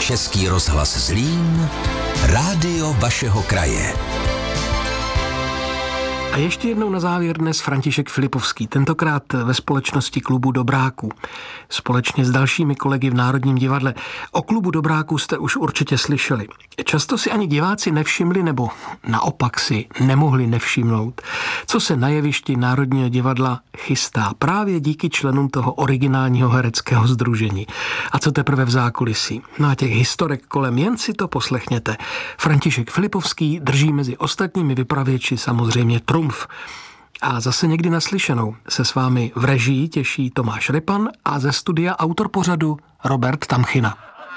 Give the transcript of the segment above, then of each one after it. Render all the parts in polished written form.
Český rozhlas Zlín, rádio vašeho kraje. A ještě jednou na závěr dnes František Filipovský, tentokrát ve společnosti Klubu Dobráků. Společně s dalšími kolegy v Národním divadle. O Klubu Dobráků jste už určitě slyšeli. Často si ani diváci nevšimli, nebo naopak si nemohli nevšimnout, co se na jevišti Národního divadla chystá právě díky členům toho originálního hereckého sdružení. A co teprve v zákulisí. No a těch historek kolem, jen si to poslechněte. František Filipovský drží mezi ostatními vypravěči samozřejmě trumf. A zase někdy naslyšenou se s vámi v režii těší Tomáš Repan a ze studia autor pořadu Robert Tamchina.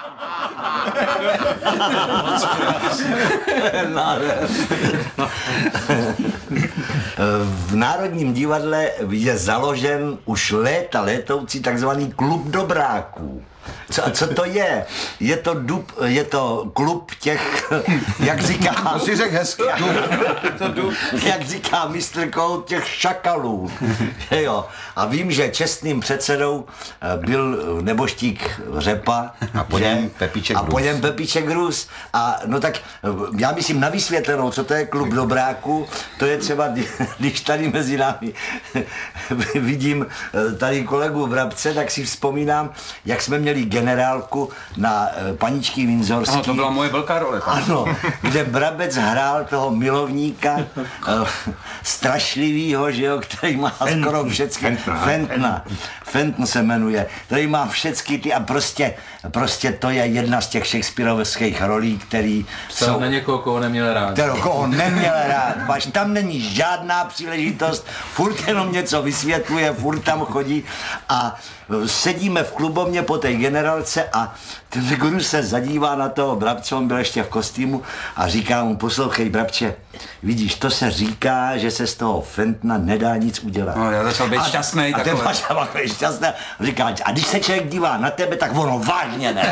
V Národním divadle je založen už létoucí takzvaný Klub Dobráků. Co to je? Je to klub těch, jak říká... To si řek hezky. Jak říká mistr Kout, těch šakalů. Jo. A vím, že čestným předsedou byl neboštík Řepa. A po něm Pepíček Rus. A no tak já myslím na vysvětlenou, co to je Klub Dobráků, to je třeba, když tady mezi námi vidím tady kolegu Brabce, tak si vzpomínám, jak jsme měli generálku na Paničky Winzorský. Ano, to byla moje velká role. Ano, kde Brabec hrál toho milovníka strašlivýho, že jo, který má skoro všecky... Fentn se jmenuje, který má všecky ty a prostě to je jedna z těch shakespearovských rolí, který jsou... na někoho, koho neměl rád. Koho neměl rád, baš tam není žádná příležitost, furt jenom něco vysvětluje, furt tam chodí a sedíme v klubovně po té generálce a ten guru se zadívá na toho Brabce, on byl ještě v kostýmu a říká mu, poslouchej Brabče, vidíš, to se říká, že se z toho Fentna nedá nic udělat. No, já začal být šťastnej. A ten začal být šťastný. Říká, a když se člověk dívá na tebe, tak ono vážně ne.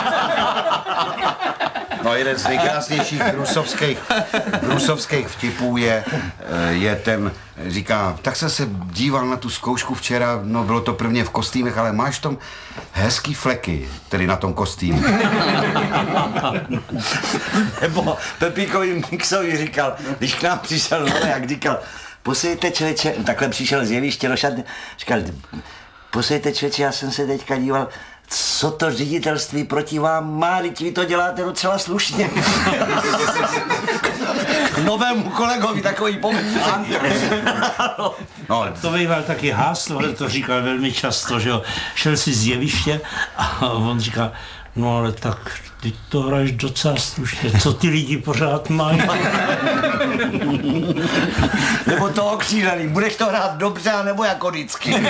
No, jeden z nejkrásnějších brusovských vtipů je ten, říká, tak jsem se díval na tu zkoušku včera, no bylo to prvně v kostýmech, ale máš v tom hezký fleky, tedy na tom kostýmu. Nebo Pepíkovi Mixovi říkal, když k nám přišel jak říkal, posejte člověče, takhle přišel z jeviště do šatny, říkal, posejte člověče, já jsem se teďka díval, co to ředitelství proti vám má, teď vy to děláte docela slušně. K novému kolegovi takový poměr. No. To býval taky háslo, ale to říkal velmi často, že jo. Šel si z jeviště a on říkal, no ale tak ty to hraješ docela slušně, co ty lidi pořád mají. Nebo to okřílený, budeš to hrát dobře, nebo jako vždycky.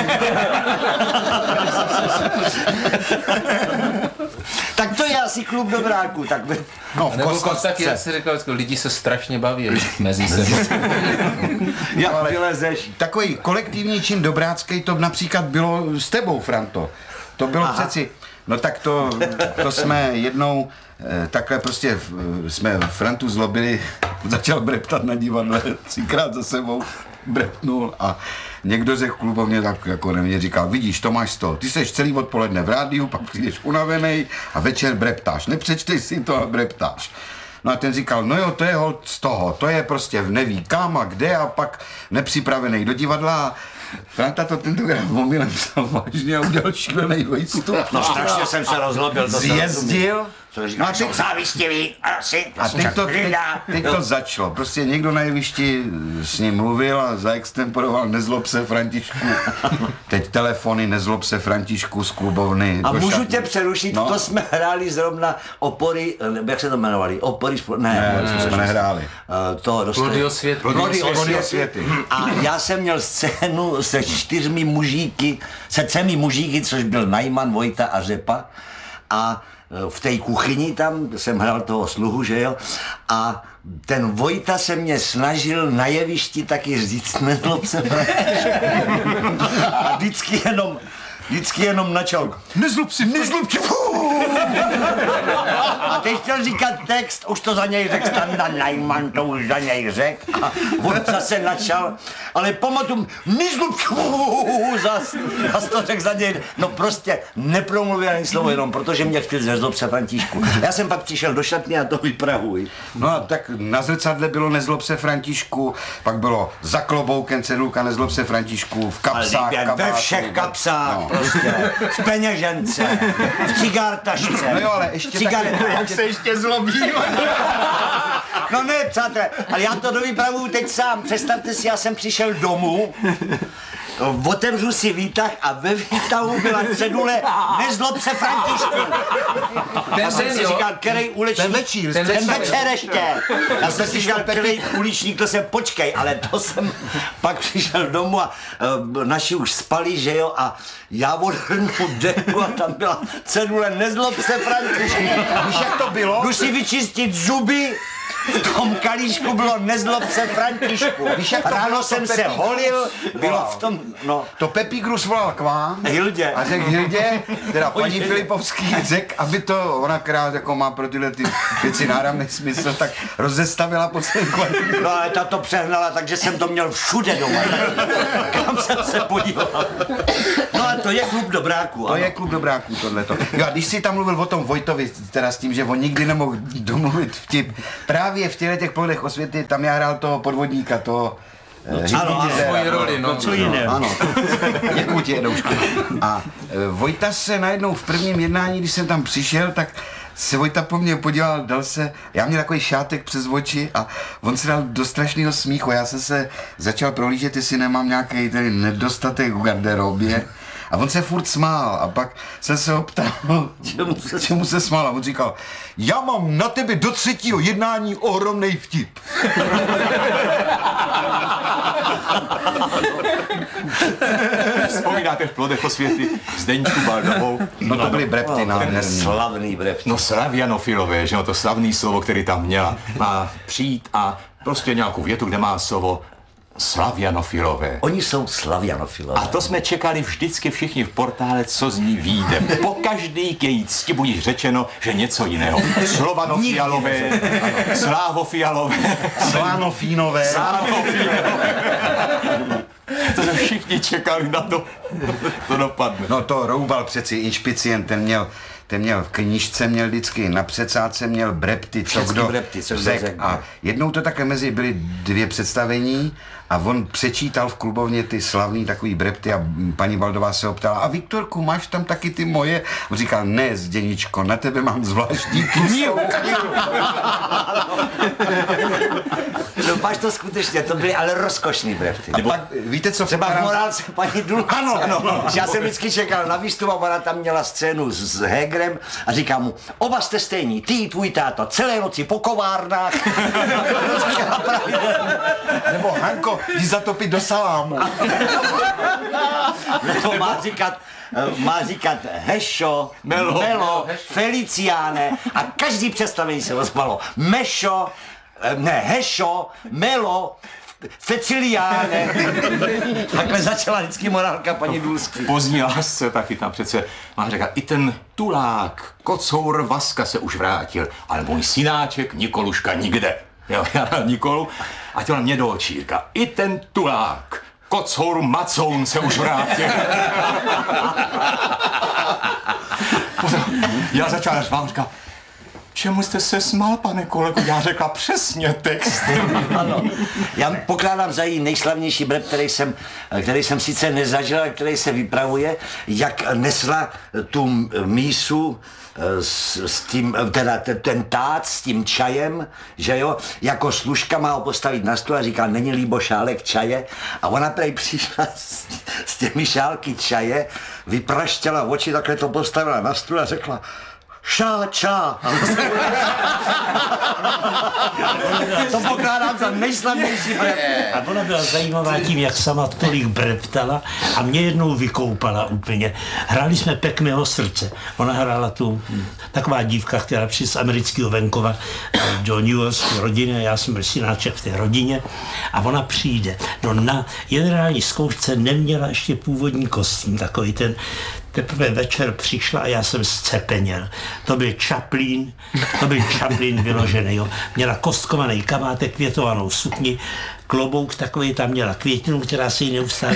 Tak to je asi Klub Dobráků, tak by... No, v kostce. Taky, jak jsi řekl, lidi se strašně baví mezi sebou. Jak vylezeš. Takový kolektivní čin dobrácký, to například bylo s tebou, Franto. To bylo přeci... No tak to jsme jednou takhle prostě jsme Frantu zlobili, začal breptat na divadle, 3krát za sebou brepnul a někdo řekl klubovně tak jako nevím, říkal, vidíš, to máš to, ty seš celý odpoledne v rádiu, pak přijdeš unavenej a večer breptáš, nepřečteš si to a breptáš. No a ten říkal, no jo, to je holt z toho, to je prostě neví kam a kde a pak nepřipravený do divadla. Franta to tentokrát omylem psal vážně a udělal šílený výstup. No strašně jsem se rozlobil. Zjezdil. No a teď závistivý, a teď to začalo. Prostě někdo na jevišti s ním mluvil a zaextemporoval nezlob se Františku. Teď telefony nezlob se Františku z klubovny. A můžu tě přerušit, no? To jsme hráli zrovna opory, jak se to jmenovali? Opory ne, jsme nehráli. Plody osvěty. A já jsem měl scénu se 4 mužíky, což byl Najman, Vojta a Řepa. A v té kuchyni tam jsem hrál toho sluhu, že jo, a ten Vojta se mě snažil na jevišti taky říct, nezlob se. A vždycky jenom vždycky jenom načal. Nezlob si. A teď chtěl říkat text, už to za něj řekl Standa Najman, to už za něj řekl. A on zase načal, ale pamatuju, zas to řekl za něj. No prostě nepromluvil ani slovo, jenom protože mě chtěl Nezlob se Františku. Já jsem pak přišel do šatny a to vypravuj. No a tak na zrcadle bylo Nezlob se Františku, pak bylo za kloboukem cedulka Nezlob se Františku, v kapsách, ve všech kapsách, no. Prostě, v peněžence, v cigártašce. No jo, ale ještě jak se ještě zlobí. No ne, přátelé, ale já to dovypravuju teď sám. Představte si, já jsem přišel domů, otevřu si výtah a ve výtahu byla cedule Nezlob se Františku. Já jsem si říkal, který uličník, ten večer ještě. Já jsem si říkal, který uličník, to jsem počkej, ale to jsem pak přišel domů a naši už spali, že jo, a já odhrnu deku a tam byla cedule Nezlob se Františku. Víš, jak to bylo? Jdu si vyčistit zuby, v tom kalíšku bylo Nezlob se Františku. Víš, jak to ráno bylo, jsem to se Pepík? holil, bylo v tom, no. To Pepík Rus volal k vám Hildě. a řekl Hildě, teda paní Filipovský řekl, aby to, ona krát jako má pro tyhle ty věci náramný smysl, tak rozestavila po celém kvartíru. No ale ta to přehnala, takže jsem to měl všude doma. Kam jsem se podíval. No a to je klub dobráků. To je klub dobráků, tohleto. Jo, a když jsi tam mluvil o tom Vojtovi, teda s tím, že on nikdy nemohl domluvit vtip, právě v těch Plodech osvěty, tam já hrál toho podvodníka, toho ano, svoji roli, no. Co jiné? Ano, děkuji ti, Jedoušku. A Vojta se najednou v prvním jednání, když jsem tam přišel, tak se Vojta po mně podíval, dal se, já měl takový šátek přes oči a on se dal do strašného smíchu. Já jsem se začal prohlížet, jestli nemám nějaký tady nedostatek v garderobě. A on se furt smál a pak jsem se ho ptal, čemu se smál. A on říkal, já mám na tebe do třetího jednání ohromnej vtip. Vzpomínáte v Plodech osvěty Zdeňku Baldovou? No to byly brepty nádherný. Slavný brepty. No slavianofilové, že jo, to slavný slovo, který tam měla. Má přijít a prostě nějakou větu, kde má slovo slavianofilové. Oni jsou slavianofilové. A to jsme čekali vždycky všichni v portále, co z ní vyjde. Po každý k její cti budíš řečeno, že něco jiného. Slovanofialové, slávofialové, Slánofínové. To jsme všichni čekali na to, to dopadne. No to Roubal přeci, inšpicient, ten měl v knížce, měl vždycky na předsádce, měl brepty, co kdo řekl. A jednou to také mezi byly dvě představení a on přečítal v klubovně ty slavný takový brepty a paní Baldová se ho ptala, a Viktorku, máš tam taky ty moje? On říkal, ne, Zděničko, na tebe mám zvláštní knihu. No máš to skutečně, to byly ale rozkošný brepty. A pak, víte co? Třeba v morálce paní Dulce. Ano. Já jsem vždycky čekal na výstup a ona tam měla scénu s Hegerem a říká mu, oba jste stejní, ty, tvůj táto, celé noci po kovárnách. Nebo Hanko, jdi zatopit do salámu. To má říkat Hešo, Melo, Feliciáne a každý představení se ozvalo. Hešo, Melo, Feciliáne. Takhle začala vždycky morálka paní Dulský. Pozdní lásce taky tam přece má říkat, i ten tulák, kocour Vaska se už vrátil, ale můj synáček Nikoluška nikde. Jo, já dal Nikolu a těla mě do očí říká, i ten tulák, kocour Macoun se už vrátil. Potom já začal řvát, říká, čemu jste se smál, pane kolego? Já řekla přesně text. Ano. Já pokládám za její nejslavnější brep, který jsem sice nezažil, ale který se vypravuje, jak nesla tu mísu s tím, teda ten tát s tím čajem, že jo, jako služka má ho postavit na stůl a říká, není líbo šálek čaje, a ona prej přišla s těmi šálky čaje, vypraštěla oči, takhle to postavila na stůl a řekla, ča. To pokládám za nejslavnější brep. A ona byla zajímavá tím, jak sama tolik breptala a mě jednou vykoupala úplně. Hráli jsme Pek mého srdce. Ona hrála tu, taková dívka, která přišla z amerického venkova do New Yorkské rodiny, já jsem byl synáček v té rodině a ona přijde. No na generální zkoušce neměla ještě původní kostým, takový ten teprve večer přišla a já jsem zcepeněl. To byl Chaplin vyložený, jo. Měla kostkovaný kabátek, květovanou sukni, klobouk takový, tam měla květinu, která se jí neustále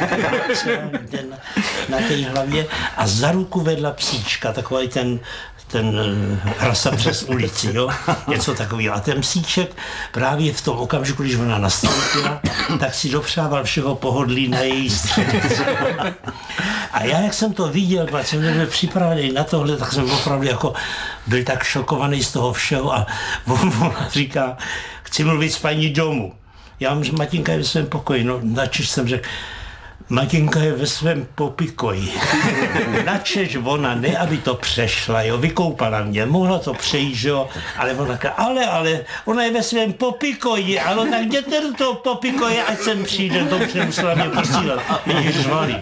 na té hlavě a za ruku vedla psíčka, takový ten rasa přes ulici, jo, něco takového. A ten psíček právě v tom okamžiku, když ona nastoupila, tak si dopřával všeho pohodlí na její středě. A já, jak jsem to viděl, protože jsem nebyl připravený na tohle, tak jsem opravdu jako byl tak šokovaný z toho všeho a ona říká, chci mluvit s paní domů. Já mám, že Matinka je ve svém pokoji, no načež jsem řekl, Matinka je ve svém popikoji. Načež ona, ne aby to přešla, jo, vykoupala mě, mohla to přejít, jo, ale ona říká, ale, ona je ve svém popikoji, ale tak jděte do toho popikoje, ať sem přijde, to už nemusela mě posílat, mě řvali.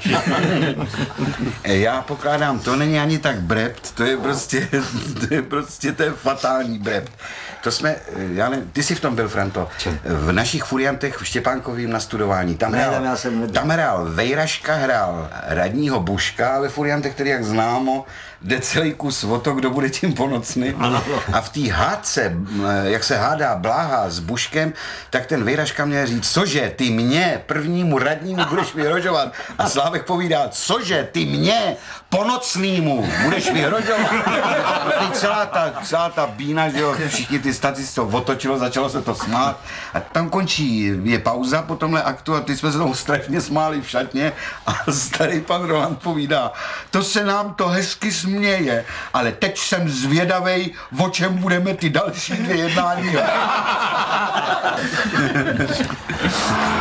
Já pokládám, to není ani tak brept, to je prostě fatální brept. To jsme, ty jsi v tom byl, Franto, v našich furiantech v Štěpánkovým nastudování, tam hrál Vejraška, hrál radního Buška, ve furiantech, který, jak známo, jde celý kus o to, kdo bude tím ponocny. A v té hádce, jak se hádá Bláha s Buškem, tak ten Vejraška měl říct, cože, ty mě, prvnímu radnímu budeš vyhrožovat. A Slávek povídá, cože, ty mě, ponocnýmu budeš vyhrožovat. A celá ta bína, že jo, všichni ty statisti to otočilo, začalo se to smát. A tam končí, je pauza po tomhle aktu a ty jsme se tomu strašně smáli v šatně a starý pan Roland povídá, to se nám to hezky směje, ale teď jsem zvědavej, o čem budeme ty další 2 jednání.